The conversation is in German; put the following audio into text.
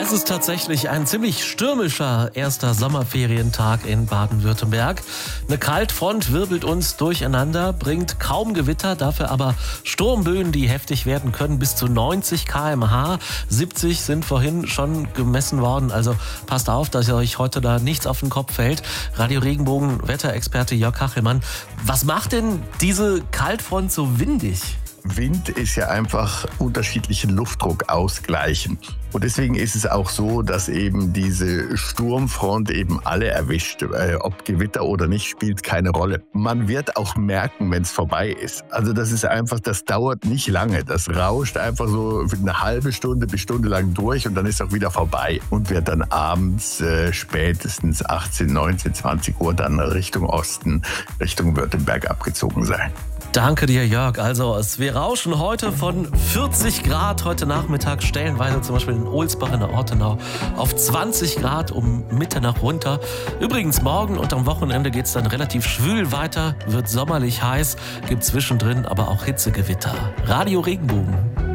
Es ist tatsächlich ein ziemlich stürmischer erster Sommerferientag in Baden-Württemberg. Eine Kaltfront wirbelt uns durcheinander, bringt kaum Gewitter, dafür aber Sturmböen, die heftig werden können, bis zu 90 km/h. 70 sind vorhin schon gemessen worden, also passt auf, dass euch heute da nichts auf den Kopf fällt. Radio Regenbogen Wetterexperte Jörg Kachelmann, was macht denn diese Kaltfront so windig? Wind ist ja einfach unterschiedlichen Luftdruck ausgleichen. Und deswegen ist es auch so, dass eben diese Sturmfront eben alle erwischt. Ob Gewitter oder nicht, spielt keine Rolle. Man wird auch merken, wenn es vorbei ist. Also das dauert nicht lange. Das rauscht einfach so eine halbe Stunde bis Stunde lang durch und dann ist auch wieder vorbei. Und wird dann abends spätestens 18, 19, 20 Uhr dann Richtung Osten, Richtung Württemberg abgezogen sein. Danke dir, Jörg. Also wir rauschen heute von 40 Grad heute Nachmittag, stellenweise zum Beispiel in Ohlsbach in der Ortenau, auf 20 Grad um Mitternacht runter. Übrigens morgen und am Wochenende geht es dann relativ schwül weiter, wird sommerlich heiß, gibt zwischendrin aber auch Hitzegewitter. Radio Regenbogen.